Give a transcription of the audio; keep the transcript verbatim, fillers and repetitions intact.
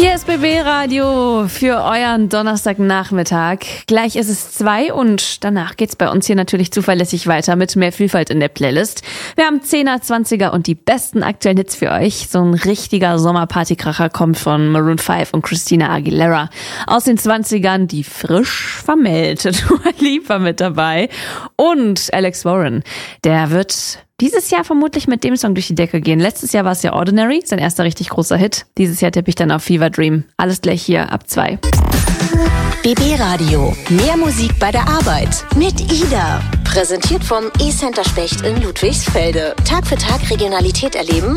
Hier ist B B Radio für euren Donnerstagnachmittag. Gleich ist es zwei und danach geht's bei uns hier natürlich zuverlässig weiter mit mehr Vielfalt in der Playlist. Wir haben Zehner, Zwanziger und die besten aktuellen Hits für euch. So ein richtiger Sommerpartykracher kommt von Maroon fünf und Christina Aguilera. Aus den Zwanzigern die frisch vermählte Dua Lipa mit dabei und Alex Warren. Der wird dieses Jahr vermutlich mit dem Song durch die Decke gehen. Letztes Jahr war es ja Ordinary, sein erster richtig großer Hit. Dieses Jahr tippe ich dann auf Fever Dream. Alles gleich hier ab zwei. B B Radio. Mehr Musik bei der Arbeit. Mit Ida. Präsentiert vom E-Center Specht in Ludwigsfelde. Tag für Tag Regionalität erleben